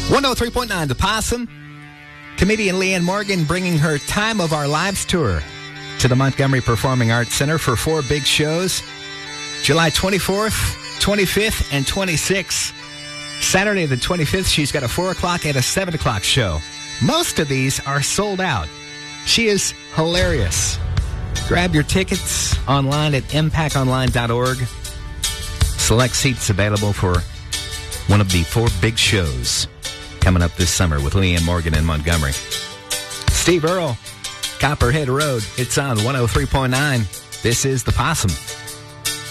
103.9 The Possum. Comedian Leanne Morgan bringing her Time of Our Lives tour to the Montgomery Performing Arts Center for 4 big shows. July 24th, 25th, and 26th. Saturday the 25th, she's got a 4 o'clock and a 7 o'clock show. Most of these are sold out. She is hilarious. Grab your tickets online at impactonline.org. Select seats available for one of the 4 big shows coming up this summer with Leanne Morgan in Montgomery. Steve Earle, Copperhead Road. It's on 103.9. This is The Possum.